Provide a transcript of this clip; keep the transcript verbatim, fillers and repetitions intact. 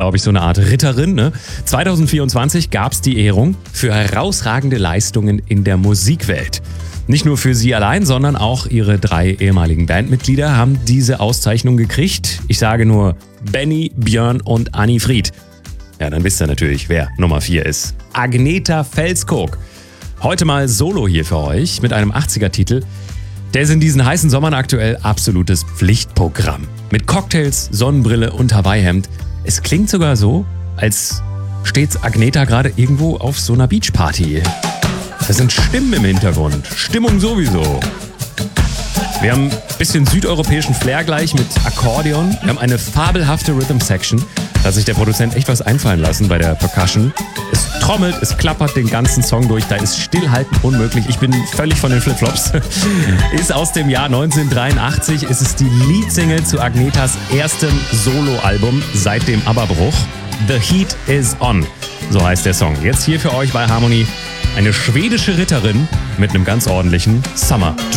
glaube ich, so eine Art Ritterin. Ne? zwanzig vierundzwanzig gab es die Ehrung für herausragende Leistungen in der Musikwelt. Nicht nur für sie allein, sondern auch ihre drei ehemaligen Bandmitglieder haben diese Auszeichnung gekriegt. Ich sage nur Benny, Björn und Anni Fried. Ja, dann wisst ihr natürlich, wer Nummer vier ist. Agneta Fälskog. Heute mal solo hier für euch mit einem achtziger-Titel. Der ist in diesen heißen Sommern aktuell absolutes Pflichtprogramm. Mit Cocktails, Sonnenbrille und Hawaii-Hemd. Es klingt sogar so, als steht Agneta gerade irgendwo auf so einer Beachparty. Da sind Stimmen im Hintergrund. Stimmung sowieso. Wir haben ein bisschen südeuropäischen Flair gleich mit Akkordeon. Wir haben eine fabelhafte Rhythm-Section. Da hat sich der Produzent echt was einfallen lassen bei der Percussion. Es trommelt, es klappert den ganzen Song durch. Da ist Stillhalten unmöglich. Ich bin völlig von den Flipflops. Ist aus dem Jahr neunzehnhundertdreiundachtzig. Es ist die Leadsingle zu Agnetas erstem Soloalbum seit dem ABBA-Bruch. The Heat is On. So heißt der Song. Jetzt hier für euch bei Harmony. Eine schwedische Ritterin mit einem ganz ordentlichen Summer Drop.